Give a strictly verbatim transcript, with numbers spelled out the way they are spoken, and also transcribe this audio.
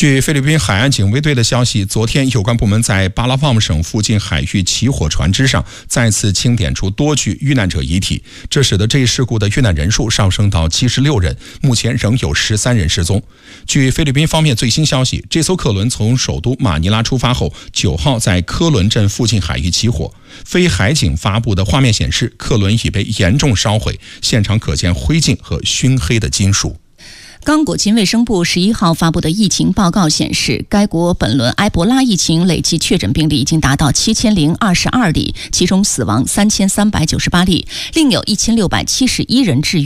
据菲律宾海岸警卫队的消息，昨天有关部门在巴拉望省附近海域起火船只上再次清点出多具遇难者遗体，这使得这一事故的遇难人数上升到七十六人，目前仍有十三人失踪。据菲律宾方面最新消息，这艘客轮从首都马尼拉出发后，九号在科伦镇附近海域起火。非海警发布的画面显示，客轮已被严重烧毁，现场可见灰烬和熏黑的金属。 刚果金卫生部十一号发布的疫情报告显示，该国本轮埃博拉疫情累计确诊病例已经达到七千零二十二例，其中死亡三千三百九十八例，另有一千六百七十一人治愈。